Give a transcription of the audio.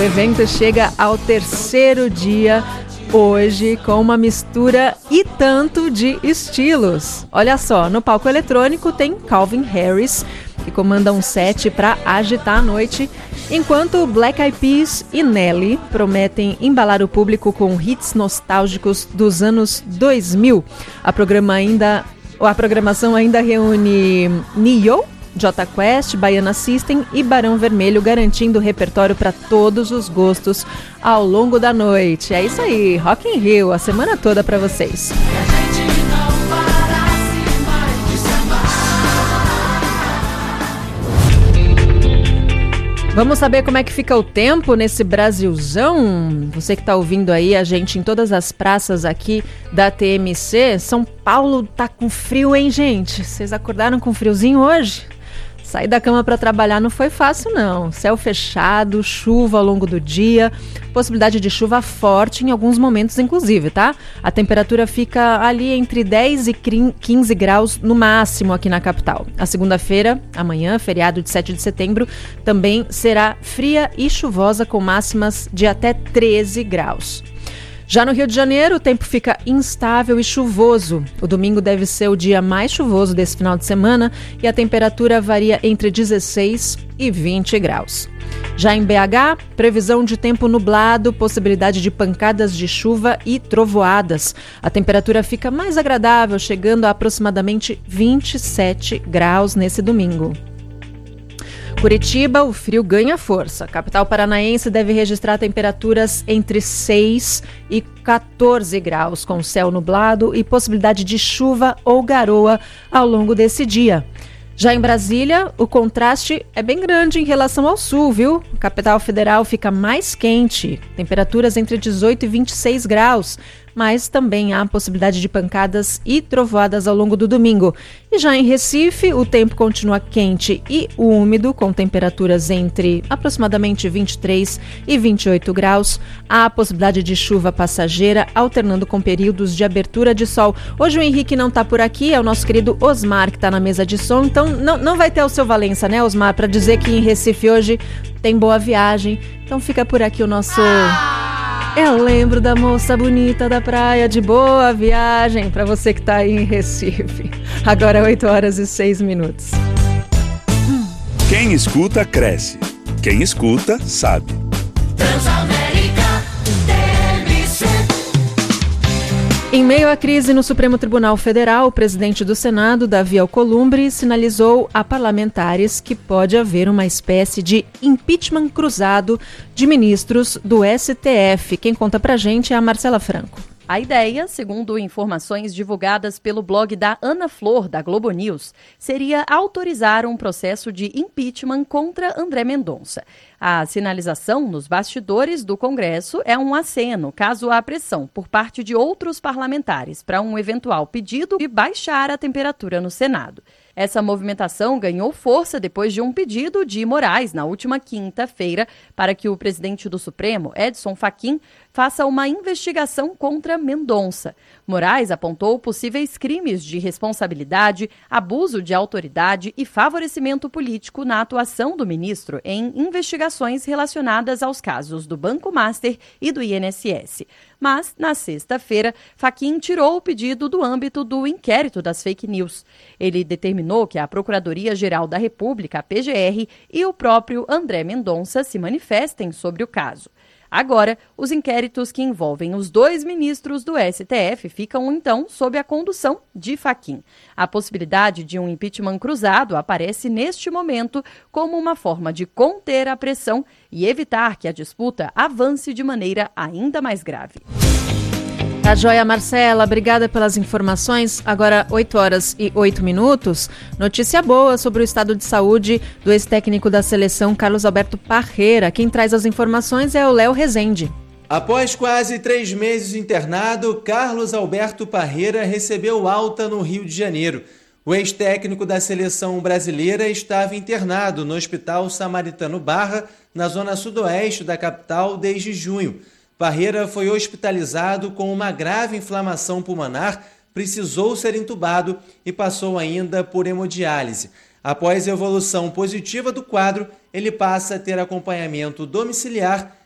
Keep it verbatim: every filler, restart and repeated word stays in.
evento chega ao terceiro dia hoje com uma mistura e tanto de estilos. Olha só, no palco eletrônico tem Calvin Harris, que comanda um set para agitar a noite, enquanto Black Eyed Peas e Nelly prometem embalar o público com hits nostálgicos dos anos dois mil. A, programa ainda, a programação ainda reúne Neo, Jota Quest, Baiana System e Barão Vermelho, garantindo repertório para todos os gostos ao longo da noite. É isso aí, Rock in Rio, a semana toda para vocês. Vamos saber como é que fica o tempo nesse Brasilzão? Você que está ouvindo aí a gente em todas as praças aqui da T M C. São Paulo tá com frio, hein, gente? Vocês acordaram com friozinho hoje? Sair da cama para trabalhar não foi fácil, não. Céu fechado, chuva ao longo do dia, possibilidade de chuva forte em alguns momentos, inclusive, tá? A temperatura fica ali entre dez e quinze graus no máximo aqui na capital. A segunda-feira, amanhã, feriado de sete de setembro, também será fria e chuvosa com máximas de até treze graus. Já no Rio de Janeiro, o tempo fica instável e chuvoso. O domingo deve ser o dia mais chuvoso desse final de semana e a temperatura varia entre dezesseis e vinte graus. Já em B H, previsão de tempo nublado, possibilidade de pancadas de chuva e trovoadas. A temperatura fica mais agradável, chegando a aproximadamente vinte e sete graus nesse domingo. Curitiba, o frio ganha força. A capital paranaense deve registrar temperaturas entre seis e quatorze graus, com céu nublado e possibilidade de chuva ou garoa ao longo desse dia. Já em Brasília, o contraste é bem grande em relação ao sul, viu? A capital federal fica mais quente, temperaturas entre dezoito e vinte e seis graus, mas também há possibilidade de pancadas e trovoadas ao longo do domingo. E já em Recife, o tempo continua quente e úmido, com temperaturas entre aproximadamente vinte e três e vinte e oito graus. Há possibilidade de chuva passageira, alternando com períodos de abertura de sol. Hoje o Henrique não está por aqui, é o nosso querido Osmar que está na mesa de som, então não, não vai ter o seu Valença, né, Osmar, para dizer que em Recife hoje tem boa viagem. Então fica por aqui o nosso... Eu lembro da moça bonita da praia de Boa Viagem, para você que está aí em Recife. Agora oito horas e seis minutos. Quem escuta, cresce. Quem escuta, sabe. Transamérica T M C. Em meio à crise no Supremo Tribunal Federal, o presidente do Senado, Davi Alcolumbre, sinalizou a parlamentares que pode haver uma espécie de impeachment cruzado de ministros do S T F. Quem conta pra gente é a Marcela Franco. A ideia, segundo informações divulgadas pelo blog da Ana Flor, da Globo News, seria autorizar um processo de impeachment contra André Mendonça. A sinalização nos bastidores do Congresso é um aceno, caso há pressão por parte de outros parlamentares para um eventual pedido de baixar a temperatura no Senado. Essa movimentação ganhou força depois de um pedido de Moraes, na última quinta-feira, para que o presidente do Supremo, Edson Fachin, faça uma investigação contra Mendonça. Moraes apontou possíveis crimes de responsabilidade, abuso de autoridade e favorecimento político na atuação do ministro em investigações relacionadas aos casos do Banco Master e do I N S S. Mas, na sexta-feira, Fachin tirou o pedido do âmbito do inquérito das fake news. Ele determinou que a Procuradoria-Geral da República, a P G R, e o próprio André Mendonça se manifestem sobre o caso. Agora, os inquéritos que envolvem os dois ministros do S T F ficam, então, sob a condução de Fachin. A possibilidade de um impeachment cruzado aparece neste momento como uma forma de conter a pressão e evitar que a disputa avance de maneira ainda mais grave. Tá joia, Marcela, obrigada pelas informações. Agora, oito horas e oito minutos. Notícia boa sobre o estado de saúde do ex-técnico da seleção, Carlos Alberto Parreira. Quem traz as informações é o Léo Rezende. Após quase três meses internado, Carlos Alberto Parreira recebeu alta no Rio de Janeiro. O ex-técnico da seleção brasileira estava internado no Hospital Samaritano Barra, na zona sudoeste da capital, desde junho. Parreira foi hospitalizado com uma grave inflamação pulmonar, precisou ser entubado e passou ainda por hemodiálise. Após evolução positiva do quadro, ele passa a ter acompanhamento domiciliar